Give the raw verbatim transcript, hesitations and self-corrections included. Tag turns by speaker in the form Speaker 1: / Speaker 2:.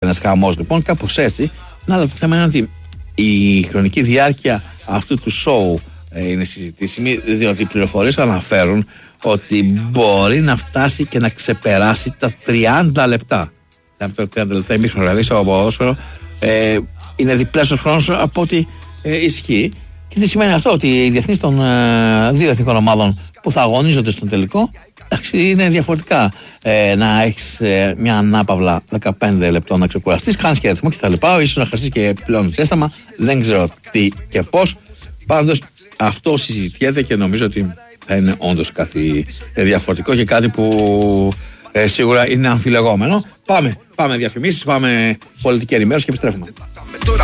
Speaker 1: ένας χαμός λοιπόν, κάπως έτσι. Να, αλλά το θέμα είναι ότι η χρονική διάρκεια αυτού του σοου ε, είναι συζητήσιμη, διότι οι πληροφορίες αναφέρουν ότι μπορεί να φτάσει και να ξεπεράσει τα τριάντα λεπτά. Τα τριάντα λεπτά εμείς δηλαδή στο ποδόσφαιρο ε, είναι διπλάσιος χρόνος από ό,τι ε, ισχύει. Και τι σημαίνει αυτό? Ότι οι διεθνείς των ε, δύο εθνικών ομάδων που θα αγωνίζονται στον τελικό, εντάξει, είναι διαφορετικά. Ε, να έχεις ε, μια ανάπαυλα δεκαπέντε λεπτών να ξεκουραστείς, χάνεις και αριθμό κτλ. Ίσως να χαστείς και πλέον ζέσταμα, δεν ξέρω τι και πώς. Πάντως αυτό συζητιέται και νομίζω ότι θα είναι όντως κάτι διαφορετικό και κάτι που ε, σίγουρα είναι αμφιλεγόμενο. Πάμε, πάμε διαφημίσεις, πάμε πολιτική ενημέρωση και επιστρέφουμε.